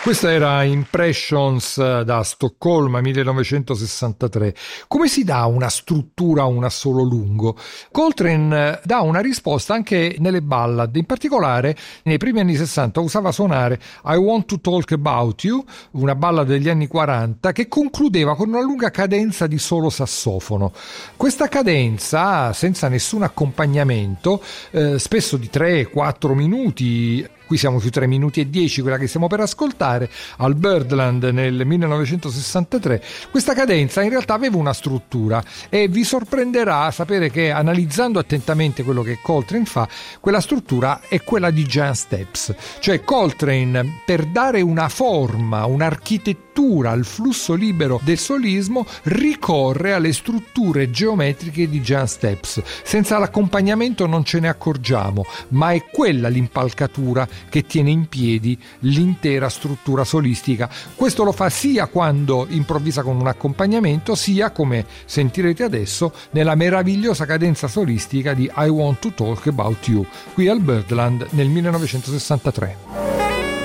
Questa era Impressions da Stoccolma 1963. Come si dà una struttura a un assolo lungo? Coltrane dà una risposta anche nelle ballad, in particolare nei primi anni 60 usava suonare I Want to Talk About You, una ballad degli anni 40 che concludeva con una lunga cadenza di solo sassofono. Questa cadenza, senza nessun accompagnamento, spesso di 3-4 minuti, qui siamo sui 3 minuti e 10, quella che stiamo per ascoltare, al Birdland nel 1963, questa cadenza in realtà aveva una struttura e vi sorprenderà sapere che, analizzando attentamente quello che Coltrane fa, quella struttura è quella di Jan Steps. Cioè Coltrane, per dare una forma, un'architettura al flusso libero del solismo, ricorre alle strutture geometriche di Jan Steps. Senza l'accompagnamento non ce ne accorgiamo, ma è quella l'impalcatura che tiene in piedi l'intera struttura solistica. Questo lo fa sia quando improvvisa con un accompagnamento, sia, come sentirete adesso, nella meravigliosa cadenza solistica di I Want to Talk About You, qui al Birdland nel 1963.